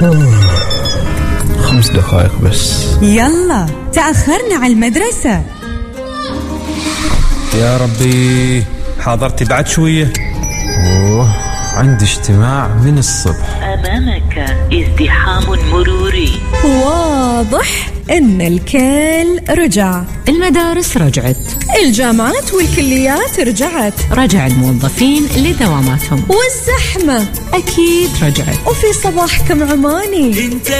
5 دقائق بس. يلا تأخرنا على المدرسة. يا ربي حاضرتي بعد شوية. عندي اجتماع من الصبح. أمامك ازدحام مروري. واضح إن الكل رجع. المدارس رجعت، الجامعات والكليات رجعت، رجع الموظفين لدواماتهم، والزحمة أكيد رجعت. وفي صباحكم عماني.